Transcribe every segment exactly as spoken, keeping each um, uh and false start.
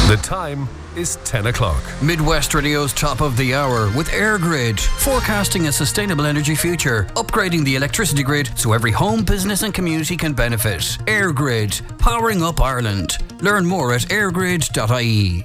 The time is ten o'clock. Midwest Radio's top of the hour with AirGrid, forecasting a sustainable energy future, upgrading the electricity grid so every home, business and community can benefit. AirGrid, powering up Ireland. Learn more at airgrid dot I E.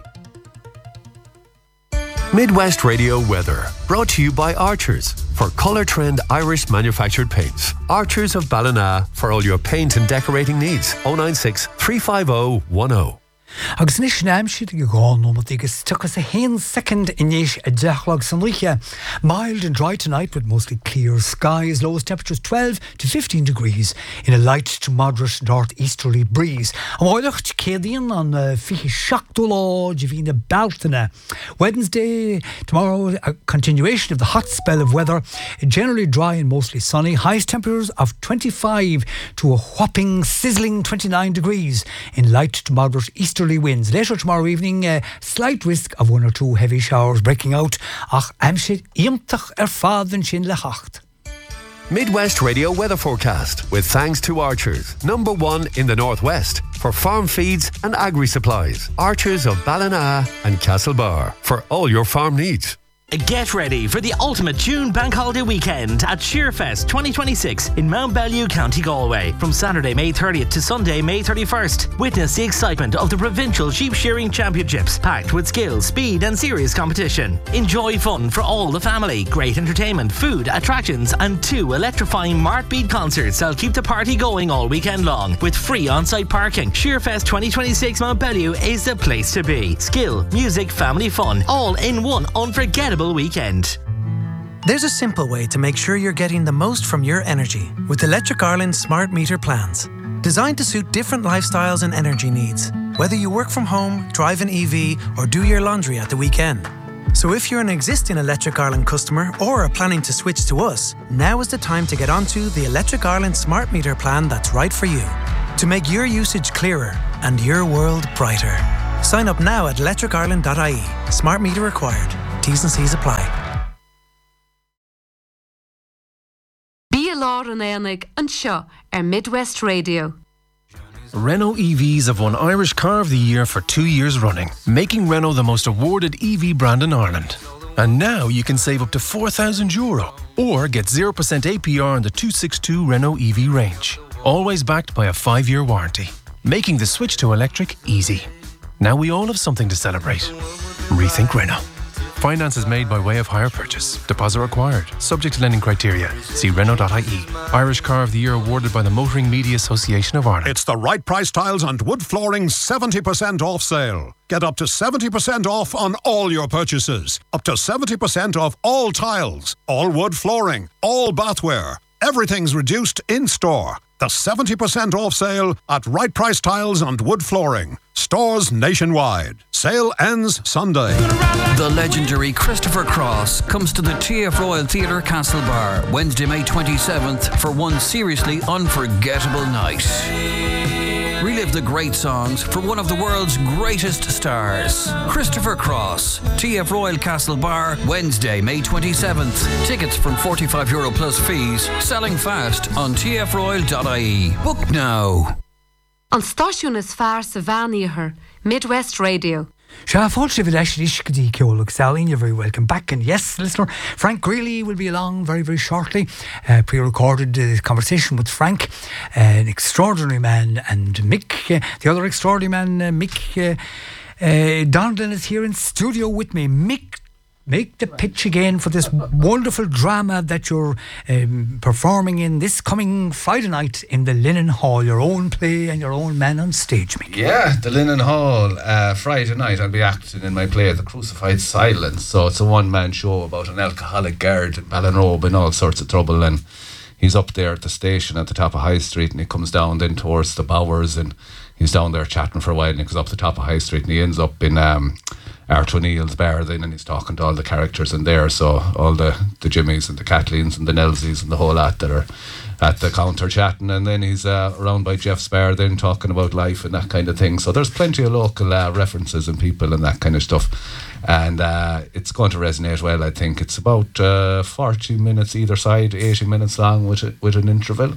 Midwest Radio weather, brought to you by Archers for Colour Trend Irish manufactured paints. Archers of Ballina for all your paint and decorating needs. oh nine six, three five oh, one oh. Agus níos náim siad go gáin nómad agus tuchas a hen second inis a dechlog san liche. Mild and dry tonight with mostly clear skies, lowest temperatures twelve to fifteen degrees in a light to moderate northeasterly breeze. Am oilecht cédaíon an uh, fiche seachtó lá de bhí na Baltana. Wednesday, tomorrow, a continuation of the hot spell of weather, generally dry and mostly sunny. Highest temperatures of twenty-five to a whopping sizzling twenty-nine degrees in light to moderate easterly winds. Later tomorrow evening, uh, slight risk of one or two heavy showers breaking out. Ach, amshid iamtach er faden shin lechacht. Midwest Radio weather forecast with thanks to Archers, number one in the northwest for farm feeds and agri supplies. Archers of Ballina and Castlebar for all your farm needs. Get ready for the ultimate June Bank Holiday weekend at Shearfest twenty twenty-six in Mount Bellew, County Galway. From Saturday, May thirtieth to Sunday, May thirty-first. Witness the excitement of the Provincial Sheep Shearing Championships, packed with skill, speed and serious competition. Enjoy fun for all the family, great entertainment, food, attractions and two electrifying Martbeat concerts that'll keep the party going all weekend long with free on-site parking. Shearfest twenty twenty-six Mount Bellew is the place to be. Skill, music, family fun, all in one unforgettable weekend. There's a simple way to make sure you're getting the most from your energy with Electric Ireland smart meter plans. Designed to suit different lifestyles and energy needs, whether you work from home, drive an E V or do your laundry at the weekend. So if you're an existing Electric Ireland customer or are planning to switch to us, now is the time to get onto the Electric Ireland smart meter plan that's right for you, to make your usage clearer and your world brighter. Sign up now at electric ireland dot I E. Smart meter required. T's and C's apply. Bí a lár an éanaig an seo ar Midwest Radio. Renault E Vs have won Irish Car of the Year for two years running, making Renault the most awarded E V brand in Ireland. And now you can save up to four thousand euro or get zero percent A P R on the two sixty-two Renault E V range. Always backed by a five-year warranty, making the switch to electric easy. Now we all have something to celebrate. Rethink Renault. Finance is made by way of hire purchase. Deposit required. Subject to lending criteria. See Renault dot I E. Irish Car of the Year awarded by the Motoring Media Association of Ireland. It's the Right Price Tiles and Wood Flooring seventy percent off sale. Get up to seventy percent off on all your purchases. Up to seventy percent off all tiles, all wood flooring, all bathware. Everything's reduced in store. The seventy percent off sale at Right Price Tiles and Wood Flooring. Stores nationwide. Sale ends Sunday. The legendary Christopher Cross comes to the T F Royal Theatre Castlebar Wednesday, May twenty-seventh for one seriously unforgettable night. Relive the great songs from one of the world's greatest stars. Christopher Cross, T F Royal Castlebar, Wednesday, May twenty-seventh. Tickets from forty-five euro plus fees. Selling fast on T F royal dot I E. Book now. An stáisiún is fearr sa bheaníothar, Midwest Radio. Shall I fáilte bhí leis iscadí ceolalach Sally, you're very welcome back. And yes, listener, Frank Greeley will be along very, very shortly. Uh, pre-recorded uh, conversation with Frank, uh, an extraordinary man, and Mick, uh, the other extraordinary man, uh, Mick uh, uh, Donaldin is here in studio with me. Mick, make the pitch again for this wonderful drama that you're um, performing in this coming Friday night in the Linen Hall, your own play and your own man on stage, Mick. Yeah, the Linen Hall, uh, Friday night I'll be acting in my play The Crucified Silence. So it's a one-man show about an alcoholic guard in Ballinrobe in all sorts of trouble, and he's up there at the station at the top of High Street, and he comes down then towards the Bowers, and he's down there chatting for a while, and he goes up the top of High Street and he ends up in um, Art O'Neill's bar then, and he's talking to all the characters in there, so all the, the Jimmies and the Kathleen's and the Nelsies and the whole lot that are at the counter chatting, and then he's uh, around by Jeff's bar then talking about life and that kind of thing. So there's plenty of local uh, references and people and that kind of stuff, and uh, it's going to resonate well, I think. It's about uh, forty minutes either side, eighty minutes long with a, with an interval.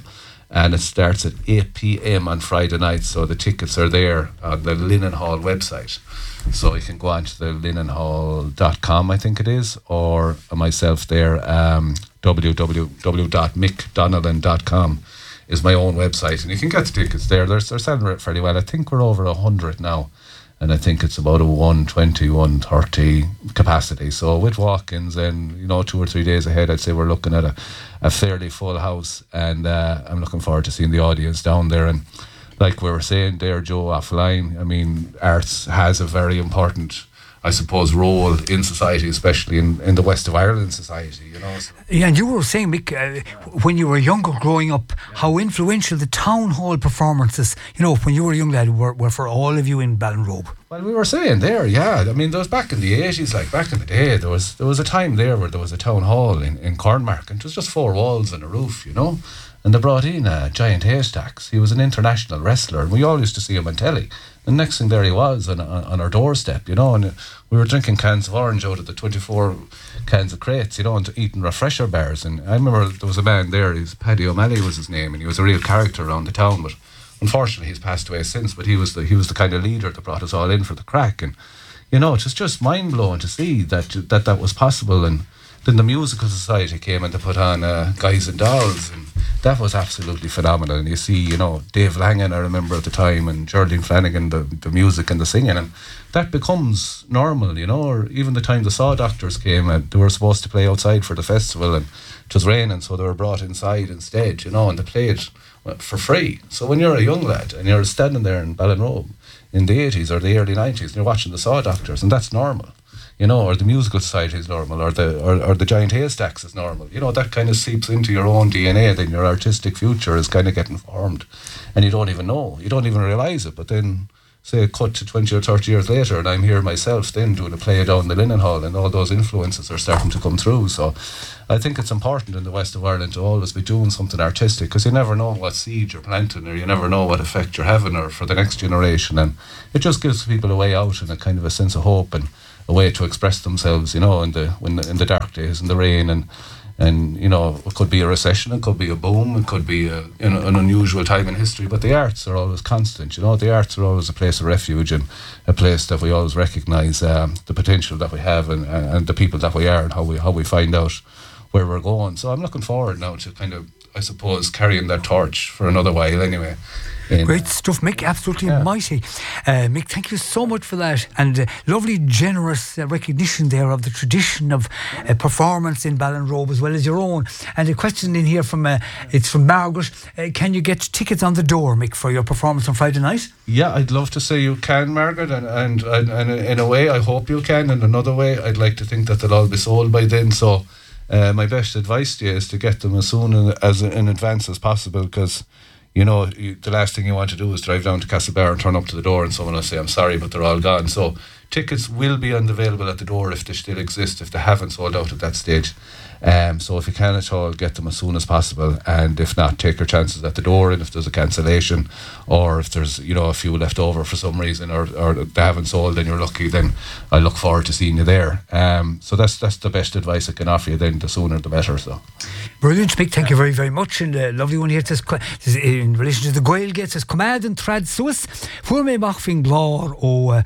and it starts at eight p.m. on Friday night, so the tickets are there on the Linen Hall website. So you can go on to the linen hall dot com, I think it is, or myself there, um, w w w dot mick donnellan dot com is my own website, and you can get the tickets there. They're, they're selling it fairly well. I think we're over one hundred now, and I think it's about a one twenty, one thirty capacity. So with walk-ins and, you know, two or three days ahead, I'd say we're looking at a, a fairly full house, and uh, I'm looking forward to seeing the audience down there. And like we were saying there, Joe, offline, I mean, arts has a very important, I suppose, role in society, especially in, in the west of Ireland society, you know. So. Yeah, and you were saying, Mick, uh, when you were younger growing up, how influential the town hall performances, you know, when you were a young lad, were, were for all of you in Ballinrobe. Well, we were saying there, yeah. I mean, there was back in the eighties, like back in the day, there was there was a time there where there was a town hall in, in Cornmark, and it was just four walls and a roof, you know. And they brought in uh, Giant Haystacks. He was an international wrestler, and we all used to see him on telly. And next thing there he was on, on, on our doorstep, you know, and we were drinking cans of orange out of the twenty-four cans of crates, you know, and eating refresher bars. And I remember there was a man there, he's Paddy O'Malley was his name, and he was a real character around the town, but unfortunately he's passed away since. But he was the he was the kind of leader that brought us all in for the crack. And, you know, it was just mind-blowing to see that that, that was possible. And then the Musical Society came in to put on uh, Guys and Dolls, and that was absolutely phenomenal. And you see, you know, Dave Langan, I remember at the time, and Geraldine Flanagan, the, the music and the singing, and that becomes normal, you know. Or even the time the Saw Doctors came, and they were supposed to play outside for the festival, and it was raining, so they were brought inside instead, you know, and they played for free. So when you're a young lad and you're standing there in Ballinrobe in the eighties or the early nineties, and you're watching the Saw Doctors, and that's normal, you know, or the Musical Society is normal, or the or, or the Giant Haystacks is normal. You know, that kind of seeps into your own D N A, then your artistic future is kind of getting formed, and you don't even know, you don't even realise it. But then, say, cut to twenty or thirty years later, and I'm here myself then doing a play down the Linen Hall, and all those influences are starting to come through. So I think it's important in the west of Ireland to always be doing something artistic, because you never know what seed you're planting, or you never know what effect you're having, or for the next generation. And it just gives people a way out and a kind of a sense of hope, and a way to express themselves, you know, in the when the, in the dark days, in the rain, and and you know, it could be a recession, it could be a boom, it could be a, you know, an unusual time in history, but the arts are always constant, you know. The arts are always a place of refuge, and a place that we always recognise um, the potential that we have, and, and the people that we are, and how we how we find out where we're going. So I'm looking forward now to kind of, I suppose, carrying that torch for another while anyway. In, Great stuff, Mick, absolutely yeah. mighty. Uh, Mick, thank you so much for that, and uh, lovely, generous uh, recognition there of the tradition of uh, performance in Ballinrobe as well as your own. And a question in here from, uh, it's from Margaret, uh, can you get tickets on the door, Mick, for your performance on Friday night? Yeah, I'd love to say you can, Margaret, and, and, and, and in a way I hope you can, and another way I'd like to think that they'll all be sold by then. So uh, my best advice to you is to get them as soon as in advance as possible, because you know, you, the last thing you want to do is drive down to Castlebar and turn up to the door and someone will say, I'm sorry, but they're all gone. So tickets will be unavailable at the door if they still exist, if they haven't sold out at that stage. Um, so if you can at all, get them as soon as possible, and if not, take your chances at the door. And if there's a cancellation, or if there's, you know, a few left over for some reason, or, or they haven't sold and you're lucky, then I look forward to seeing you there. Um, so that's that's the best advice I can offer you. Then the sooner the better. So brilliant, Mick, thank you very very much. And a uh, lovely one here says, in relation to the Gaeilge, it says Comad and Trad Suis for me machfing glor o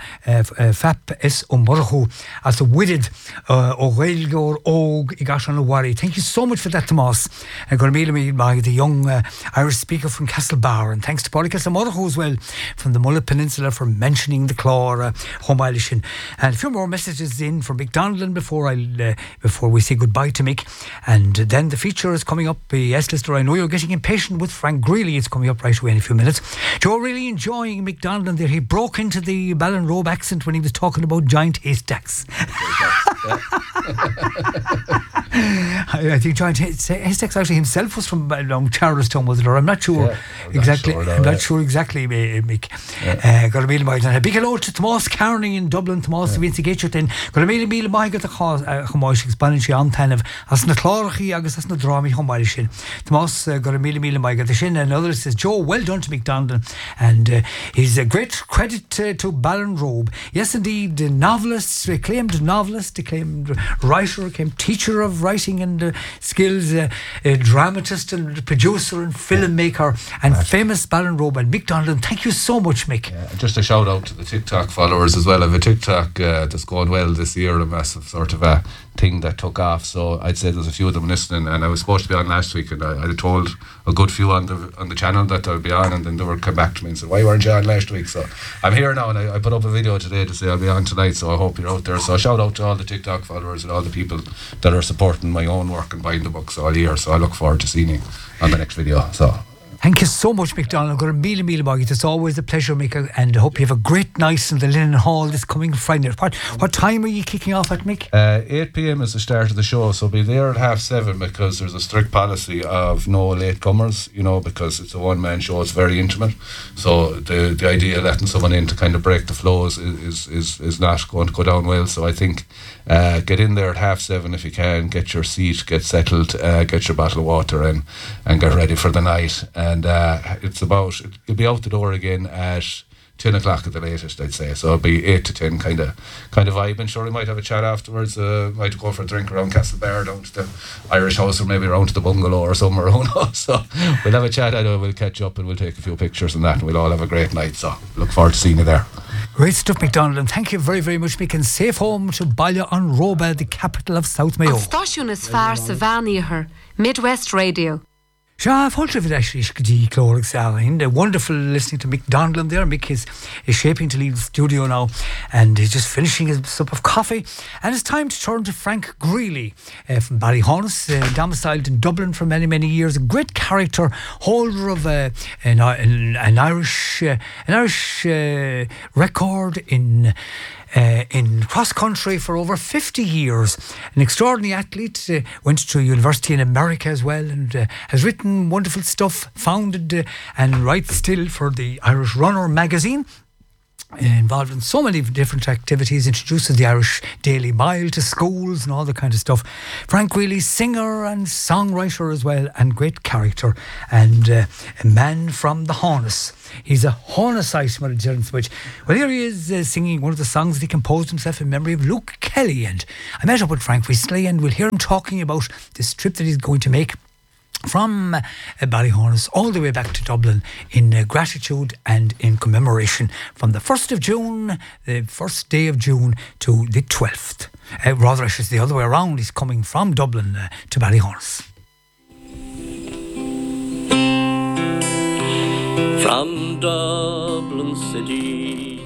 fap is o morchu as a widded o Gaeilge or og igashan worry. Thank you so much for that, Tomas. And going to meet by the young uh, Irish speaker from Castlebar, and thanks to Paula Castlemorho as well from the Mulla Peninsula for mentioning the Clore uh, home Irishin. And a few more messages in from Mick Donnellan before I uh, before we say goodbye to Mick. And then the feature is coming up. Uh, yes, Lister, I know you're getting impatient with Frank Greeley. It's coming up right away in a few minutes. Joe, really enjoying Mick Donnellan there. He broke into the Ballinrobe accent when he was talking about Giant Haystacks. I, I think Giant Haystacks actually himself was from along Charlestown, was it? Or I'm not sure yeah, I'm exactly. Not sure, no, I'm not yeah. sure exactly, Mick. Yeah. Uh, got a million miles. And a big hello to Tomas Carney in Dublin. Tomas, yeah. Vinci Getcher then. Got a million million miles at the cause. Chamoish expansion on ten of as na Clorchi agus as na drama Chamoishin. Tomas uh, got a million million miles at the shin. And others says Joe, well done to Mick Donnellan, and uh, he's a great credit uh, to Ballinrobe. Yes, indeed, the novelist, acclaimed novelist, acclaimed writer, acclaimed teacher of writing and uh, skills, uh, a dramatist and producer and filmmaker, and right. famous Ballinrobe, and Mick Donnellan. Thank you so much, Mick. Yeah, just a shout out to the TikTok followers as well. I have a TikTok uh, that's going well this year, a massive sort of a thing that took off. So I'd say there's a few of them listening, and I was supposed to be on last week, and I, I told a good few on the on the channel that I'll be on, and then they were come back to me and said, why weren't you on last week? So I'm here now, and I, I put up a video today to say I'll be on tonight, so I hope you're out there. So shout out to all the TikTok followers and all the people that are supporting my own work and buying the books all year. So I look forward to seeing you on the next video. So thank you so much, Mick Donnellan. Got a meal meal about it. It's always a pleasure, Mick, and I hope you have a great night in the Linen Hall this coming Friday. What what time are you kicking off at, Mick? Uh, eight p.m. is the start of the show, so be there at half seven, because there's a strict policy of no latecomers, you know, because it's a one-man show, it's very intimate. So the the idea of letting someone in to kind of break the flows is is, is, is not going to go down well. So I think uh, get in there at half seven if you can, get your seat, get settled, uh, get your bottle of water in, and get ready for the night. And uh, it's about, you'll be out the door again at ten o'clock at the latest, I'd say. So it'll be eight to ten kind of kind of vibe. And sure, we might have a chat afterwards. Uh, might go for a drink around Castlebar, down to the Irish House, or maybe around to the bungalow or somewhere. Who knows? So we'll have a chat. I know we'll catch up and we'll take a few pictures and that, and we'll all have a great night. So look forward to seeing you there. Great stuff, Mick Donnellan. Thank you very, very much, Mick, and safe home to Ballinrobe, the capital of South Mayo. Stáisiún is fearr sa bhean Midwest Radio. Sure, I've of it actually, Shkadi Clorix Allen. Wonderful listening to Mick Donnellan there. Mick is, is shaping to leave the studio now, and he's just finishing his sup of coffee. And it's time to turn to Frank Greeley uh, from Ballyhonus, uh, domiciled in Dublin for many, many years. A great character, holder of uh, an, an, an Irish, uh, an Irish uh, record in. Uh, in cross country for over fifty years. An extraordinary athlete, uh, went to university in America as well, and uh, has written wonderful stuff, founded uh, and writes still for the Irish Runner magazine. Involved in so many different activities, introducing the Irish Daily Mile to schools and all that kind of stuff. Frank Greeley, singer and songwriter as well, and great character, and uh, a man from the Hornus. He's a Hornusite, what a difference which. Well, here he is uh, singing one of the songs that he composed himself in memory of Luke Kelly, and I met up with Frank recently, and we'll hear him talking about this trip that he's going to make from uh, Ballyhonus all the way back to Dublin in uh, gratitude and in commemoration from the first of June, the first day of June, to the twelfth. Uh, rather, I should say the other way around. He's coming from Dublin uh, to Ballyhonus. From Dublin City